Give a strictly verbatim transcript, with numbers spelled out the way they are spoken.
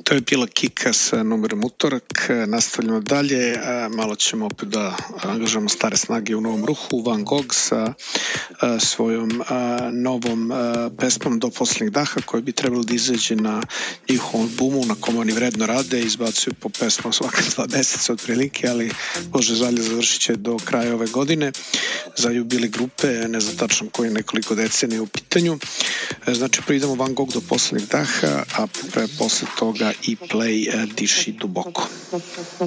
To je bila Kika sa numerom Utorak. Nastavljamo dalje, malo ćemo opet da angažamo stare snage u novom ruhu. Van Gogh sa svojom novom pesmom Do poslednjeg daha, koja bi trebalo da izađe na njihovom albumu na kom oni vredno rade. Izbacuju po pesmom svaka dva meseca otprilike, ali Bože žalje završit će do kraja ove godine za jubile grupe, ne znam tačno koji nekoliko decenija u pitanju. Znači, idemo Van Gogh Do poslednjeg daha, a posle toga i Play Diši duboko.